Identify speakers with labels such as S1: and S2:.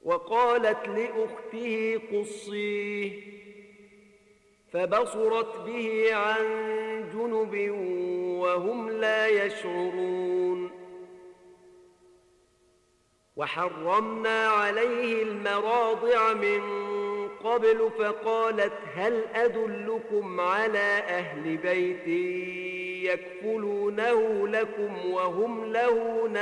S1: وقالت لأخته قصيه فبصرت به عن جنب وهم لا يشعرون وحرمنا عليه المراضع من قبل فقالت هل أدلكم على أهل بيت يكفلونه لكم وهم له